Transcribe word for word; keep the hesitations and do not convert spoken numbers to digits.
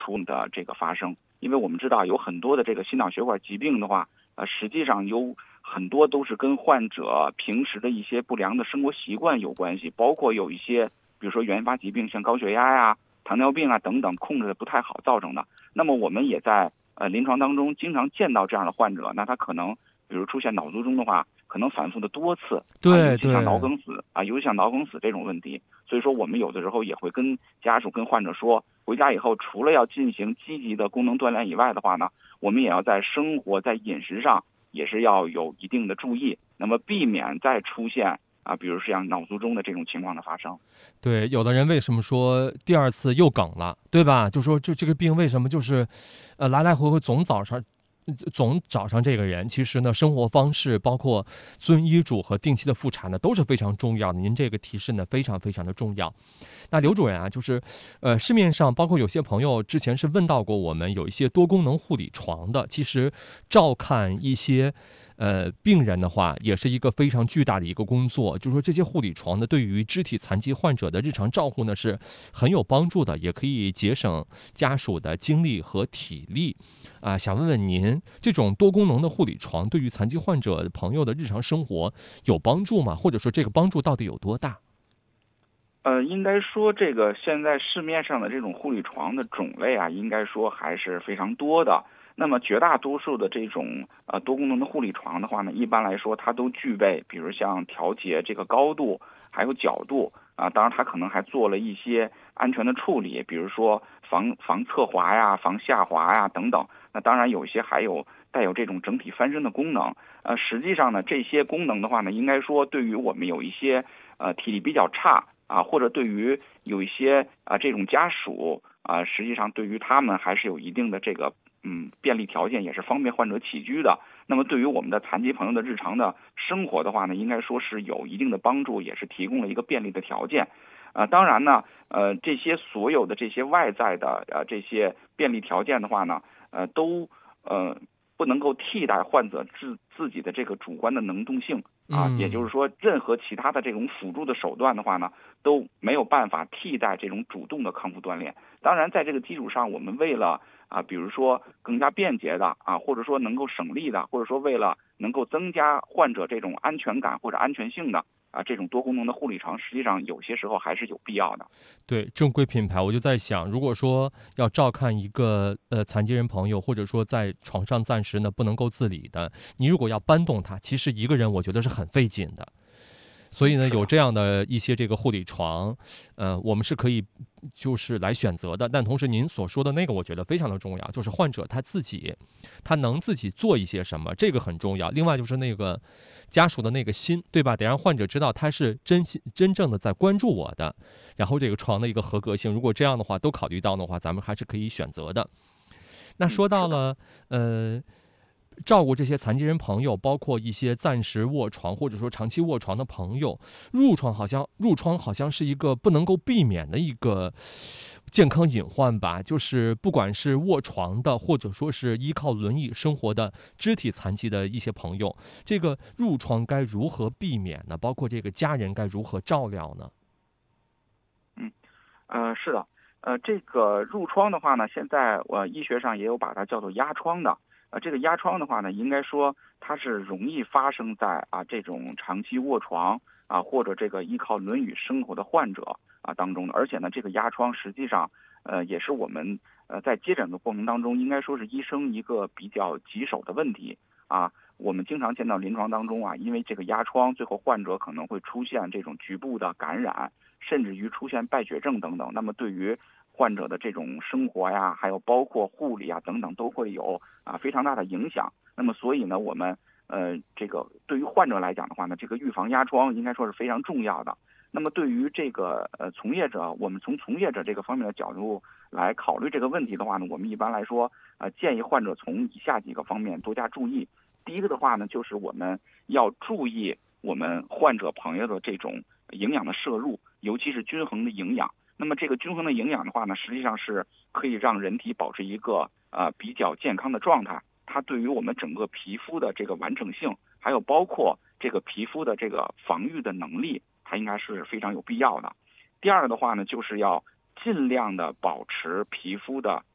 出的这个发生。因为我们知道有很多的这个心脑血管疾病的话，呃，实际上有很多都是跟患者平时的一些不良的生活习惯有关系，包括有一些比如说原发疾病，像高血压呀、糖尿病啊等等，控制的不太好造成的。那么我们也在呃临床当中经常见到这样的患者，那他可能比如出现脑卒中的话，可能反复的多次， 对啊，尤其像脑对。 梗死啊，尤其像脑梗死这种问题。所以说我们有的时候也会跟家属跟患者说，回家以后除了要进行积极的功能锻炼以外的话呢，我们也要在生活在饮食上也是要有一定的注意，那么避免再出现啊，比如像脑卒中的这种情况的发生。 对，有的人为什么说第二次又梗了，对吧？就说这这个病为什么就是，呃，来来回回总早上。总找上这个人，其实呢，生活方式包括遵医嘱和定期的复查呢，都是非常重要的。您这个提示呢，非常非常的重要。那刘主任啊，就是，呃，市面上包括有些朋友之前是问到过我们，有一些多功能护理床的，其实照看一些。呃，病人的话也是一个非常巨大的一个工作，就是说这些护理床呢，对于肢体残疾患者的日常照护呢是很有帮助的，也可以节省家属的精力和体力。啊、呃，想问问您，这种多功能的护理床对于残疾患者朋友的日常生活有帮助吗？或者说这个帮助到底有多大？ 呃，应该说这个现在市面上的这种护理床的种类啊，应该说还是非常多的。那么绝大多数的这种呃多功能的护理床的话呢，一般来说它都具备，比如像调节这个高度，还有角度啊，当然它可能还做了一些安全的处理，比如说防防侧滑呀、防下滑呀等等。那当然有一些还有带有这种整体翻身的功能。呃，实际上呢，这些功能的话呢，应该说对于我们有一些呃体力比较差啊，或者对于有一些啊这种家属啊，实际上对于他们还是有一定的这个嗯便利条件，也是方便患者起居的。那么对于我们的残疾朋友的日常的生活的话呢，应该说是有一定的帮助，也是提供了一个便利的条件。呃，当然呢，呃，这些所有的这些外在的呃这些便利条件的话呢，呃，都呃不能够替代患者自自己的这个主观的能动性啊，也就是嗯。 说，任何其他的这种辅助的手段的话呢，都没有办法替代这种主动的康复锻炼。当然，在这个基础上，我们为了啊，比如说更加便捷的啊，或者说能够省力的，或者说为了能够增加患者这种安全感或者安全性的啊，这种多功能的护理床，实际上有些时候还是有必要的。 对，正规品牌，我就在想，如果说要照看一个呃残疾人朋友，或者说在床上暂时呢不能够自理的，你如果要搬动他，其实一个人我觉得是很费劲的。所以嗯， 呢， 是的。 有这样的一些这个护理床，呃，我们是可以就是来选择的。但同时，您所说的那个，我觉得非常的重要，就是患者他自己，他能自己做一些什么，这个很重要。另外就是那个家属的那个心，对吧？得让患者知道他是真心真正的在关注我的。然后这个床的一个合格性，如果这样的话都考虑到的话，咱们还是可以选择的。那嗯，是的。 说到了，呃。照顾这些残疾人朋友，包括一些暂时卧床或者说长期卧床的朋友，褥疮好像褥疮好像是一个不能够避免的一个健康隐患吧。就是不管是卧床的，或者说是依靠轮椅生活的肢体残疾的一些朋友，这个褥疮该如何避免呢？包括这个家人该如何照料呢？ 嗯，呃，是的。呃，这个褥疮的话呢，现在我、呃、医学上也有把它叫做压疮的。呃，这个压疮的话呢，应该说它是容易发生在啊这种长期卧床啊或者这个依靠轮椅生活的患者啊当中的。而且呢，这个压疮实际上呃也是我们呃在接诊的过程当中，应该说是医生一个比较棘手的问题啊。我们经常见到临床当中啊，因为这个压疮，最后患者可能会出现这种局部的感染，甚至于出现败血症等等。那么对于患者的这种生活呀，还有包括护理啊等等，都会有啊非常大的影响。那么所以呢，我们呃这个对于患者来讲的话呢，这个预防压疮应该说是非常重要的。那么对于这个呃从业者，我们从从业者这个方面的角度来考虑这个问题的话呢，我们一般来说呃建议患者从以下几个方面多加注意。第一个的话呢，就是我们要注意我们患者朋友的这种营养的摄入，尤其是均衡的营养。那么这个均衡的营养的话呢，实际上是可以让人体保持一个呃比较健康的状态。它对于我们整个皮肤的这个完整性，还有包括这个皮肤的这个防御的能力，它应该是非常有必要的。第二个的话呢，就是要尽量的保持皮肤的